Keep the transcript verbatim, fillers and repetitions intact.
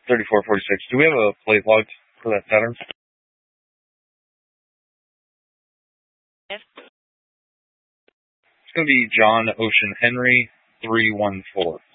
thirty-four forty-six. Do we have a plate logged for that Saturn? Yes. It's going to be John Ocean Henry three one four.